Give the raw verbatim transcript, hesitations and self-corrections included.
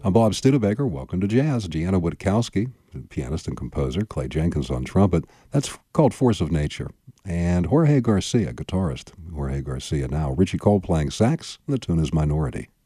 I'm Bob Studebaker. Welcome to Jazz. Deanna Witkowski, pianist and composer. Clay Jenkins on trumpet. That's called Force of Nature. And Jorge Garcia, guitarist. Jorge Garcia now. Richie Cole playing sax, and the tune is Minority.